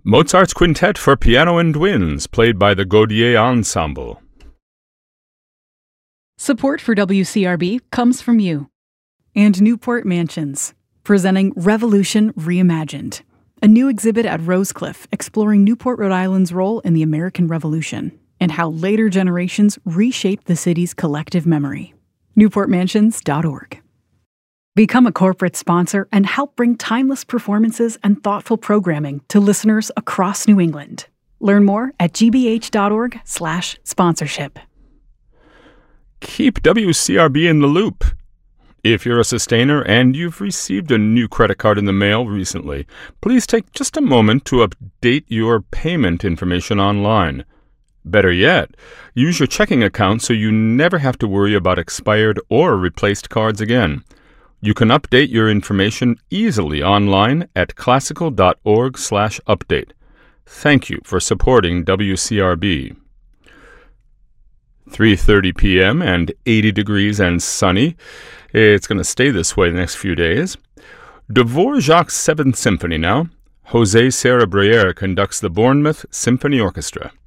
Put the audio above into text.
Mozart's Quintet for Piano and Winds, played by the Gaudier Ensemble. Support for WCRB comes from you. And Newport Mansions, presenting Revolution Reimagined, a new exhibit at Rosecliff exploring Newport, Rhode Island's role in the American Revolution and how later generations reshaped the city's collective memory. NewportMansions.org. Become a corporate sponsor and help bring timeless performances and thoughtful programming to listeners across New England. Learn more at gbh.org/sponsorship. Keep WCRB in the loop. If you're a sustainer and you've received a new credit card in the mail recently, please take just a moment to update your payment information online. Better yet, use your checking account so you never have to worry about expired or replaced cards again. You can update your information easily online at classical.org/update. Thank you for supporting WCRB. 3:30 p.m. and 80 degrees and sunny. It's going to stay this way the next few days. Dvorak's 7th Symphony now. José Serra Breyer conducts the Bournemouth Symphony Orchestra.